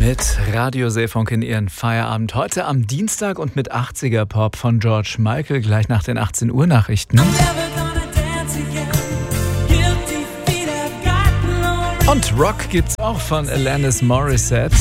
Mit Radio Seefunk in Ihren Feierabend. Heute am Dienstag und mit 80er-Pop von George Michael, gleich nach den 18 Uhr Nachrichten. Und Rock gibt's auch von Alanis Morissette.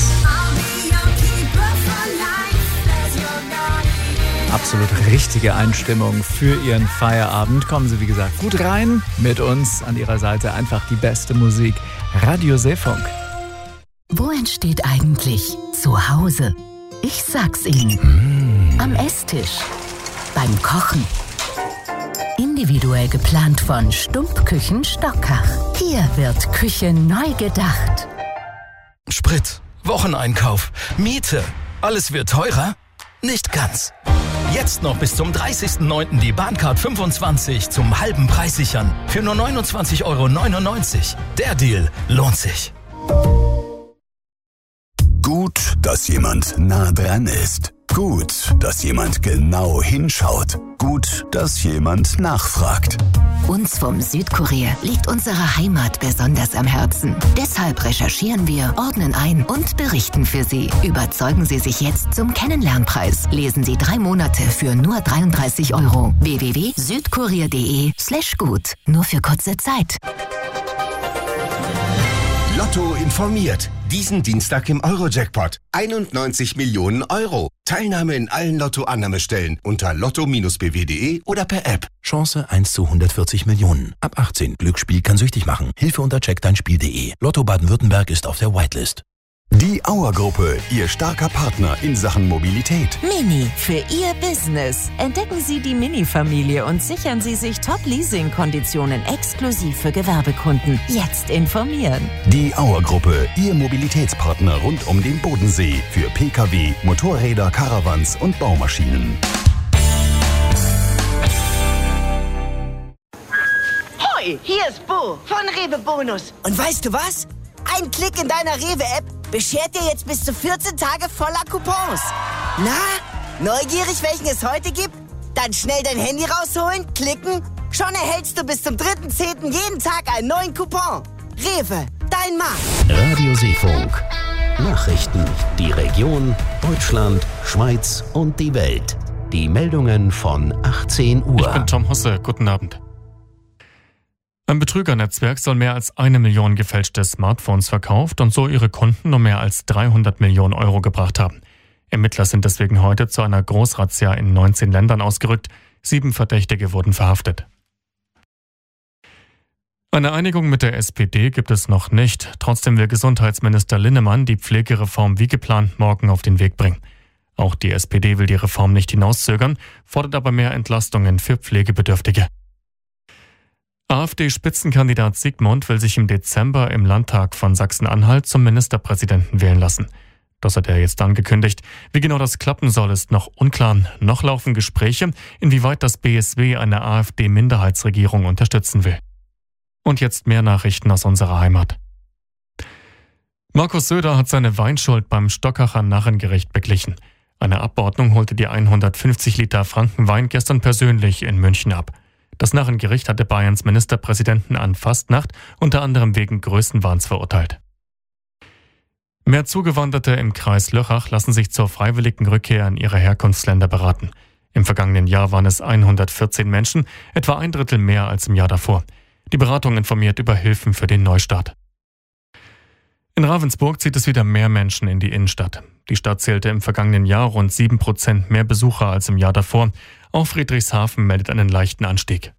Absolut richtige Einstimmung für Ihren Feierabend. Kommen Sie, wie gesagt, gut rein mit uns. An Ihrer Seite einfach die beste Musik. Radio Seefunk. Wo entsteht eigentlich Zuhause? Ich sag's Ihnen. Am Esstisch. Beim Kochen. Individuell geplant von Stumpfküchen Stockach. Hier wird Küche neu gedacht. Sprit, Wocheneinkauf, Miete. Alles wird teurer? Nicht ganz. Jetzt noch bis zum 30.09. die Bahncard 25 zum halben Preis sichern. Für nur 29,99 €. Der Deal lohnt sich. Gut, dass jemand nah dran ist. Gut, dass jemand genau hinschaut. Gut, dass jemand nachfragt. Uns vom Südkurier liegt unsere Heimat besonders am Herzen. Deshalb recherchieren wir, ordnen ein und berichten für Sie. Überzeugen Sie sich jetzt zum Kennenlernpreis. Lesen Sie 3 Monate für nur 33 €. www.südkurier.de/gut. Nur für kurze Zeit. Lotto informiert. Diesen Dienstag im Euro-Jackpot. 91 Millionen €. Teilnahme in allen Lotto-Annahmestellen unter lotto-bw.de oder per App. Chance 1 zu 140 Millionen. Ab 18. Glücksspiel kann süchtig machen. Hilfe unter checkdeinspiel.de. Lotto Baden-Württemberg ist auf der Whitelist. Die Auer-Gruppe, Ihr starker Partner in Sachen Mobilität. Mini für Ihr Business. Entdecken Sie die Mini-Familie und sichern Sie sich Top-Leasing-Konditionen exklusiv für Gewerbekunden. Jetzt informieren. Die Auer-Gruppe, Ihr Mobilitätspartner rund um den Bodensee. Für Pkw, Motorräder, Caravans und Baumaschinen. Hoi, hier ist Bo von Rewe Bonus. Und weißt du was? Ein Klick in deiner Rewe-App beschert dir jetzt bis zu 14 Tage voller Coupons. Na, neugierig, welchen es heute gibt? Dann schnell dein Handy rausholen, klicken. Schon erhältst du bis zum 3.10. jeden Tag einen neuen Coupon. Rewe, dein Markt. Radio Seefunk. Nachrichten. Die Region, Deutschland, Schweiz und die Welt. Die Meldungen von 18 Uhr. Ich bin Tom Husse. Guten Abend. Ein Betrügernetzwerk soll mehr als 1 Million gefälschte Smartphones verkauft und so ihre Kunden um mehr als 300 Millionen € gebracht haben. Ermittler sind deswegen heute zu einer Großrazzia in 19 Ländern ausgerückt. 7 Verdächtige wurden verhaftet. Eine Einigung mit der SPD gibt es noch nicht. Trotzdem will Gesundheitsminister Linnemann die Pflegereform wie geplant morgen auf den Weg bringen. Auch die SPD will die Reform nicht hinauszögern, fordert aber mehr Entlastungen für Pflegebedürftige. AfD-Spitzenkandidat Sigmund will sich im Dezember im Landtag von Sachsen-Anhalt zum Ministerpräsidenten wählen lassen. Das hat er jetzt angekündigt. Wie genau das klappen soll, ist noch unklar. Noch laufen Gespräche, inwieweit das BSW eine AfD-Minderheitsregierung unterstützen will. Und jetzt mehr Nachrichten aus unserer Heimat. Markus Söder hat seine Weinschuld beim Stockacher Narrengericht beglichen. Eine Abordnung holte die 150 Liter Frankenwein gestern persönlich in München ab. Das Narrengericht hatte Bayerns Ministerpräsidenten an Fastnacht unter anderem wegen Größenwahns verurteilt. Mehr Zugewanderte im Kreis Lörrach lassen sich zur freiwilligen Rückkehr in ihre Herkunftsländer beraten. Im vergangenen Jahr waren es 114 Menschen, etwa 1/3 mehr als im Jahr davor. Die Beratung informiert über Hilfen für den Neustart. In Ravensburg zieht es wieder mehr Menschen in die Innenstadt. Die Stadt zählte im vergangenen Jahr rund 7% mehr Besucher als im Jahr davor. Auch Friedrichshafen meldet einen leichten Anstieg.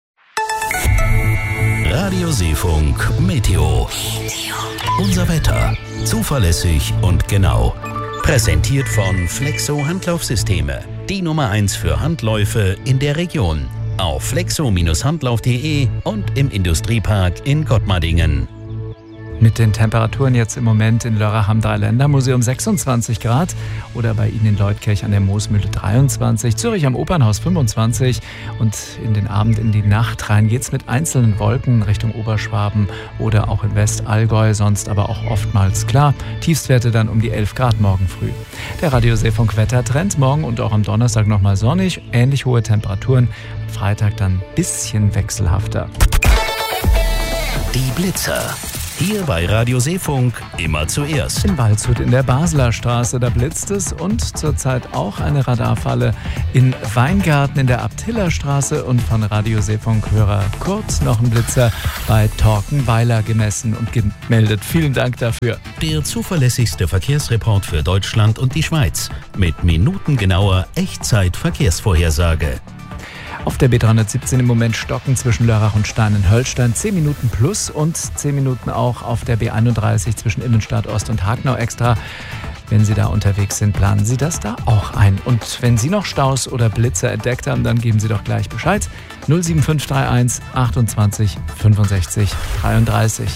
Radio Seefunk Meteo. Unser Wetter. Zuverlässig und genau. Präsentiert von Flexo Handlaufsysteme. Die Nummer 1 für Handläufe in der Region. Auf flexo-handlauf.de und im Industriepark in Gottmardingen. Mit den Temperaturen jetzt im Moment in Lörrach am Dreiländermuseum 26 Grad oder bei Ihnen in Leutkirch an der Moosmühle 23, Zürich am Opernhaus 25 und in den Abend, in die Nacht rein geht's mit einzelnen Wolken Richtung Oberschwaben oder auch in Westallgäu, sonst aber auch oftmals klar. Tiefstwerte dann um die 11 Grad morgen früh. Der Radio Seefunk Wettertrend, morgen und auch am Donnerstag nochmal sonnig, ähnlich hohe Temperaturen, Freitag dann ein bisschen wechselhafter. Die Blitzer. Hier bei Radio Seefunk immer zuerst. In Waldshut in der Basler Straße, da blitzt es und zurzeit auch eine Radarfalle in Weingarten in der Abtillerstraße und von Radio Seefunk-Hörer Kurt noch ein Blitzer bei Torkenweiler gemessen und gemeldet. Vielen Dank dafür. Der zuverlässigste Verkehrsreport für Deutschland und die Schweiz mit minutengenauer Echtzeit-Verkehrsvorhersage. Auf der B317 im Moment stocken zwischen Lörrach und Steinen-Höllstein 10 Minuten plus und 10 Minuten auch auf der B31 zwischen Immenstadt Ost und Hagenau extra. Wenn Sie da unterwegs sind, planen Sie das da auch ein. Und wenn Sie noch Staus oder Blitzer entdeckt haben, dann geben Sie doch gleich Bescheid. 07531 28 65 33.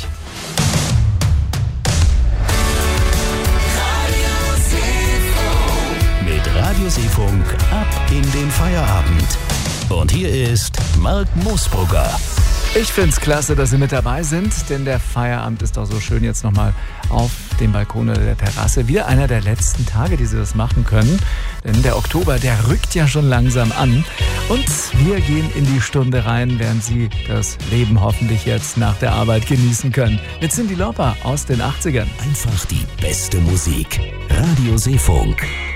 Mit Radio Seefunk ab in den Feierabend. Und hier ist Marc Moosbrugger. Ich finde es klasse, dass Sie mit dabei sind, denn der Feierabend ist doch so schön jetzt nochmal auf dem Balkon oder der Terrasse. Wieder einer der letzten Tage, die Sie das machen können, denn der Oktober, der rückt ja schon langsam an. Und wir gehen in die Stunde rein, während Sie das Leben hoffentlich jetzt nach der Arbeit genießen können. Mit Cyndi Lauper aus den 80ern. Einfach die beste Musik. Radio Seefunk.